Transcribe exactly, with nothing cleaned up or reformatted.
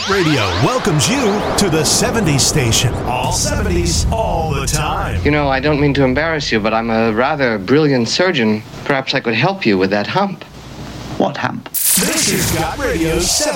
Gut Radio welcomes you to the seventies station. All seventies, all the time. You know, I don't mean to embarrass you, but I'm a rather brilliant surgeon. Perhaps I could help you with that hump. What hump? This is Gut Radio's